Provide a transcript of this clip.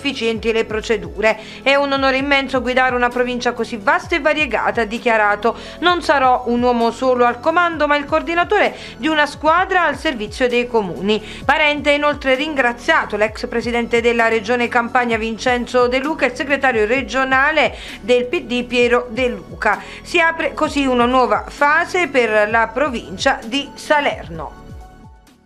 efficienti le procedure. È un onore immenso guidare una provincia così vasta e variegata, ha dichiarato. Non sarò un uomo solo al comando, ma il coordinatore di una squadra al servizio dei comuni. Parente ha inoltre ringraziato l'ex presidente della regione Campania Vincenzo De Luca e il segretario regionale del PD Piero De Luca. Si apre così una nuova fase per la provincia di Salerno.